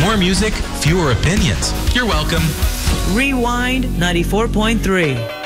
More music, fewer opinions. You're welcome. Rewind 94.3.